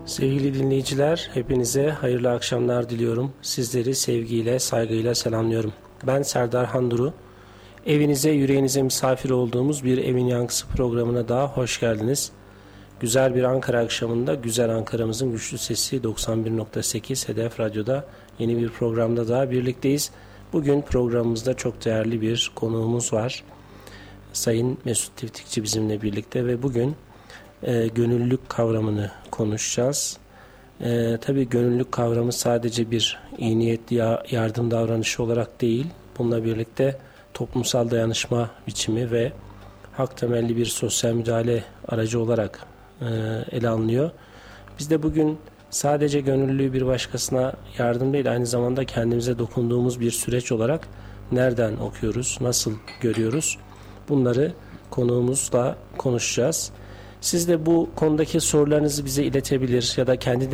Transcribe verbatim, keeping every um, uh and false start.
Sevgili dinleyiciler, hepinize hayırlı akşamlar diliyorum. Sizleri sevgiyle, saygıyla selamlıyorum. Ben Serdar Handuru. Evinize, yüreğinize misafir olduğumuz bir Evin Yankısı programına daha hoş geldiniz. Güzel bir Ankara akşamında, güzel Ankara'mızın güçlü sesi doksan bir nokta sekiz Hedef Radyo'da yeni bir programda daha birlikteyiz. Bugün programımızda çok değerli bir konuğumuz var. Sayın Mesut Tiftikçi bizimle birlikte ve bugün e, gönüllülük kavramını konuşacağız. E, tabii gönüllülük kavramı sadece bir iyi niyetli yardım davranışı olarak değil, bununla birlikte toplumsal dayanışma biçimi ve hak temelli bir sosyal müdahale aracı olarak e, ele alınıyor. Biz de bugün sadece gönüllülüğü bir başkasına yardım değil, aynı zamanda kendimize dokunduğumuz bir süreç olarak nereden okuyoruz, nasıl görüyoruz? Bunları konuğumuzla konuşacağız. Siz de bu konudaki sorularınızı bize iletebilir ya da kendi